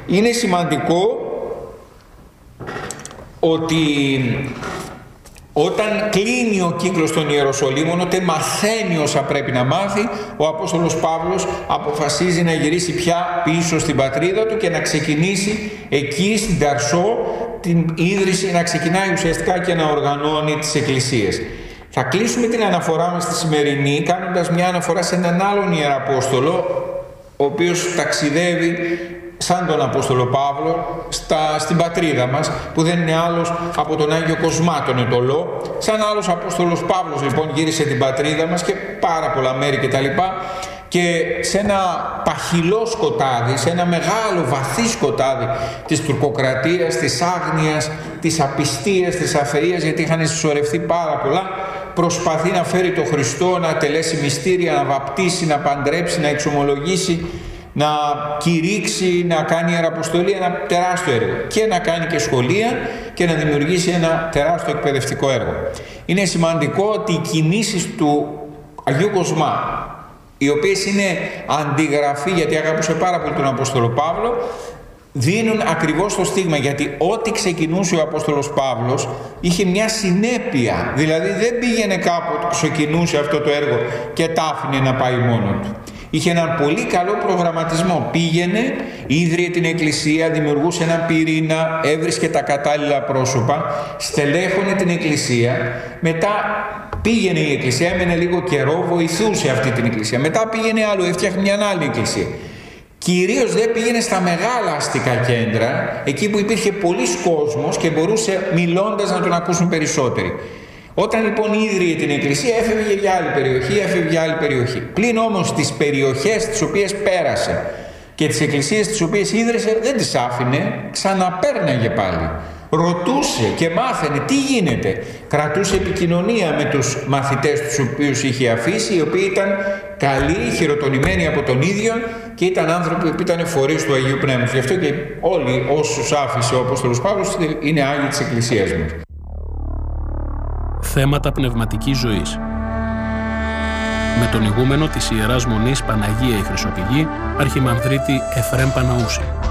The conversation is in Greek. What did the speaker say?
Είναι σημαντικό ότι όταν κλείνει ο κύκλος των Ιεροσολύμων, όταν μαθαίνει όσα πρέπει να μάθει, ο Απόστολος Παύλος αποφασίζει να γυρίσει πια πίσω στην πατρίδα του και να ξεκινήσει εκεί στην Ταρσό την ίδρυση, να ξεκινάει ουσιαστικά και να οργανώνει τις εκκλησίες. Θα κλείσουμε την αναφορά μας στη σημερινή κάνοντας μια αναφορά σε έναν άλλον Ιεραπόστολο, ο οποίος ταξιδεύει σαν τον Απόστολο Παύλο στην πατρίδα μας, που δεν είναι άλλος από τον Άγιο Κοσμά τον Αιτωλό. Σαν άλλος Απόστολος Παύλος λοιπόν γύρισε την πατρίδα μας και πάρα πολλά μέρη κτλ. Και σε ένα παχυλό σκοτάδι, σε ένα μεγάλο βαθύ σκοτάδι της τουρκοκρατίας, της άγνοιας, της απιστίας, της αθείας, γιατί είχαν συσσωρευτεί πάρα πολλά, προσπαθεί να φέρει τον Χριστό, να τελέσει μυστήρια, να βαπτίσει, να παντρέψει, να εξομολογήσει, να κηρύξει, να κάνει ιεραποστολή, ένα τεράστιο έργο, και να κάνει και σχολεία και να δημιουργήσει ένα τεράστιο εκπαιδευτικό έργο. Είναι σημαντικό ότι οι κινήσεις του Αγίου Κοσμά, οι οποίες είναι αντιγραφή, γιατί αγάπησε πάρα πολύ τον Απόστολο Παύλο, δίνουν ακριβώς το στίγμα, γιατί ό,τι ξεκινούσε ο Απόστολος Παύλος είχε μια συνέπεια, δηλαδή δεν πήγαινε κάπου, ξεκινούσε αυτό το έργο και τα άφηνε να πάει μόνο του. Είχε έναν πολύ καλό προγραμματισμό. Πήγαινε, ίδρυε την εκκλησία, δημιουργούσε έναν πυρήνα, έβρισκε τα κατάλληλα πρόσωπα, στελέχωνε την εκκλησία, μετά πήγαινε η εκκλησία, έμενε λίγο καιρό, βοηθούσε αυτή την εκκλησία, μετά πήγαινε άλλο, έφτιαχνε μια άλλη εκκλησία. Κυρίως δεν πήγαινε στα μεγάλα αστικά κέντρα, εκεί που υπήρχε πολλής κόσμος και μπορούσε μιλώντας να τον ακούσουν περισσότεροι. Όταν λοιπόν ίδρυε την εκκλησία, έφευγε για άλλη περιοχή, έφευγε για άλλη περιοχή. Πλην όμως τις περιοχές τις οποίες πέρασε και τις εκκλησίες τις οποίες ίδρυσε δεν τις άφηνε, ξαναπέρναγε πάλι. Ρωτούσε και μάθαινε τι γίνεται. Κρατούσε επικοινωνία με τους μαθητές τους οποίους είχε αφήσει, οι οποίοι ήταν καλοί, χειροτονημένοι από τον ίδιο και ήταν άνθρωποι που ήταν φορείς του Αγίου Πνεύματος. Γι' αυτό και όλοι όσους άφησε ο Απόστολος Παύλος είναι Άγιοι της Εκκλησίας μας. Θέματα πνευματικής ζωής. Με τον ηγούμενο της Ιεράς Μονής Παναγία η Χρυσοπηγή, Αρχιμανδρίτη Εφραίμ Παναούση.